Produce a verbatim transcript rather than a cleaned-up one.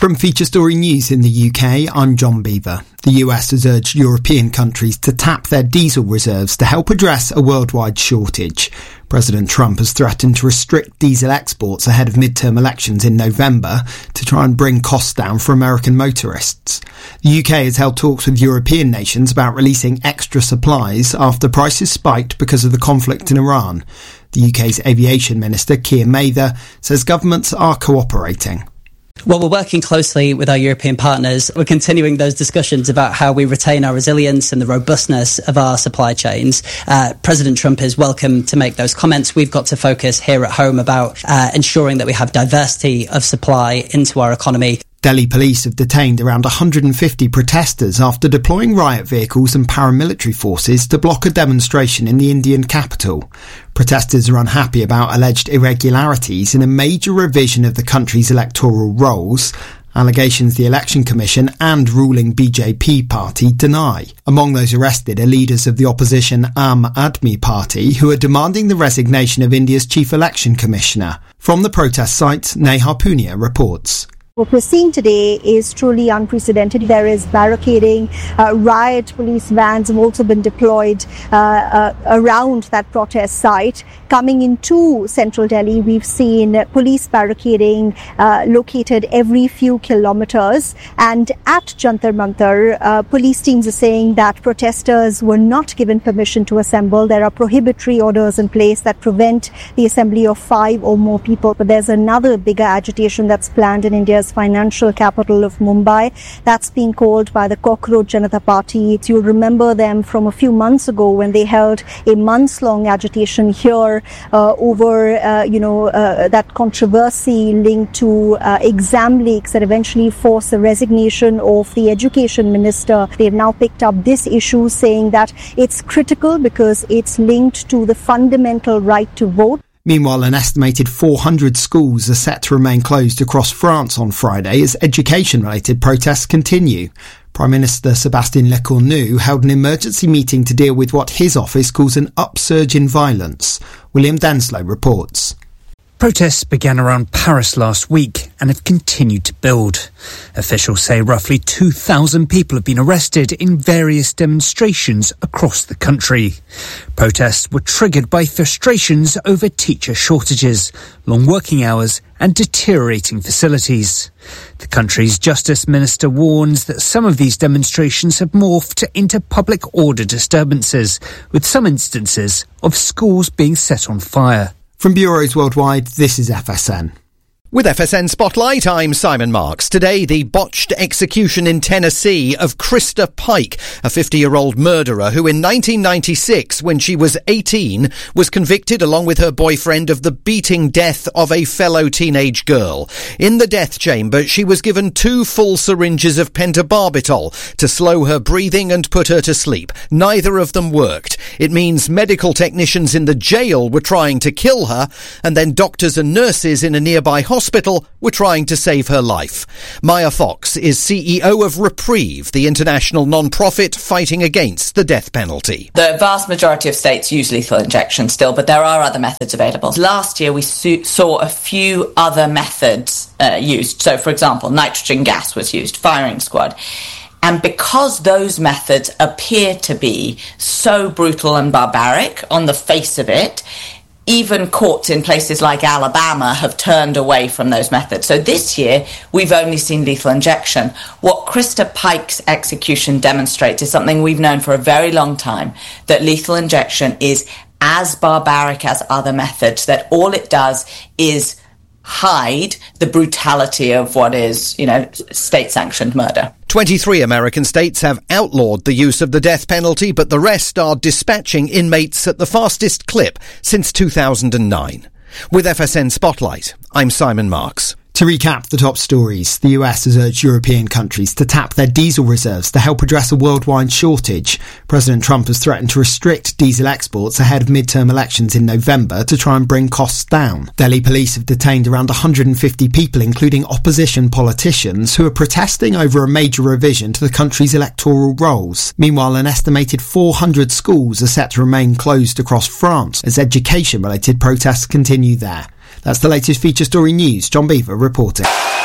From Feature Story News in the U K, I'm John Beaver. The U S has urged European countries to tap their diesel reserves to help address a worldwide shortage. President Trump has threatened to restrict diesel exports ahead of midterm elections in November to try and bring costs down for American motorists. The U K has held talks with European nations about releasing extra supplies after prices spiked because of the conflict in Iran. The U K's Aviation Minister, Keir Mather, says governments are cooperating. Well, we're working closely with our European partners. We're continuing those discussions about how we retain our resilience and the robustness of our supply chains. Uh, President Trump is welcome to make those comments. We've got to focus here at home about uh, ensuring that we have diversity of supply into our economy. Delhi police have detained around one hundred fifty protesters after deploying riot vehicles and paramilitary forces to block a demonstration in the Indian capital. Protesters are unhappy about alleged irregularities in a major revision of the country's electoral rolls, allegations the Election Commission and ruling B J P party deny. Among those arrested are leaders of the opposition Aam Aadmi Party, who are demanding the resignation of India's chief election commissioner. From the protest site, Neha Punia reports. What we're seeing today is truly unprecedented. There is barricading. Uh, riot police vans have also been deployed uh, uh, around that protest site. Coming into central Delhi, we've seen police barricading uh, located every few kilometers. And at Jantar Mantar, uh, police teams are saying that protesters were not given permission to assemble. There are prohibitory orders in place that prevent the assembly of five or more people. But there's another bigger agitation that's planned in India's financial capital of Mumbai. That's being called by the Cockroach Janata Party. You'll remember them from a few months ago when they held a months-long agitation here uh, over, uh, you know, uh, that controversy linked to uh, exam leaks that eventually forced the resignation of the education minister. They've now picked up this issue, saying that it's critical because it's linked to the fundamental right to vote. Meanwhile, an estimated four hundred schools are set to remain closed across France on Friday as education-related protests continue. Prime Minister Sébastien Lecornu held an emergency meeting to deal with what his office calls an upsurge in violence. William Denslow reports. Protests began around Paris last week and have continued to build. Officials say roughly two thousand people have been arrested in various demonstrations across the country. Protests were triggered by frustrations over teacher shortages, long working hours and deteriorating facilities. The country's Justice Minister warns that some of these demonstrations have morphed into public order disturbances, with some instances of schools being set on fire. From bureaus worldwide, this is F S N. With F S N Spotlight, I'm Simon Marks. Today, the botched execution in Tennessee of Krista Pike, a fifty-year-old murderer who in nineteen ninety-six, when she was eighteen, was convicted along with her boyfriend of the beating death of a fellow teenage girl. In the death chamber, she was given two full syringes of pentobarbital to slow her breathing and put her to sleep. Neither of them worked. It means medical technicians in the jail were trying to kill her, and then doctors and nurses in a nearby hospital Hospital were trying to save her life. Maya Fox is C E O of Reprieve, the international non-profit fighting against the death penalty. The vast majority of states use lethal injection still, but there are other methods available. Last year we su- saw a few other methods uh, used. So, for example, nitrogen gas was used, firing squad. And because those methods appear to be so brutal and barbaric on the face of it, even courts in places like Alabama have turned away from those methods. So this year, we've only seen lethal injection. What Krista Pike's execution demonstrates is something we've known for a very long time, that lethal injection is as barbaric as other methods, that all it does is hide the brutality of what is, you know, state-sanctioned murder. twenty-three American states have outlawed the use of the death penalty, but the rest are dispatching inmates at the fastest clip since two thousand nine. With F S N Spotlight, I'm Simon Marks. To recap the top stories, the U S has urged European countries to tap their diesel reserves to help address a worldwide shortage. President Trump has threatened to restrict diesel exports ahead of midterm elections in November to try and bring costs down. Delhi police have detained around one hundred fifty people, including opposition politicians, who are protesting over a major revision to the country's electoral rolls. Meanwhile, an estimated four hundred schools are set to remain closed across France as education-related protests continue there. That's the latest Feature Story News. John Beaver reporting.